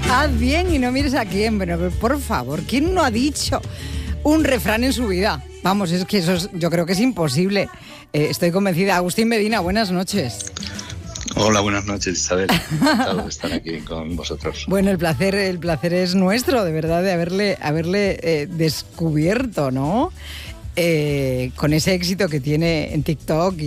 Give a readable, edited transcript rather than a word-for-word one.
Haz bien y no mires a quién, pero por favor, ¿quién no ha dicho un refrán en su vida? Vamos, es que yo creo que es imposible. Estoy convencida. Agustín Medina, buenas noches. Hola, buenas noches, Isabel. Encantado de estar aquí con vosotros. Bueno, el placer es nuestro, de verdad, de haberle descubierto, ¿no? Con ese éxito que tiene en TikTok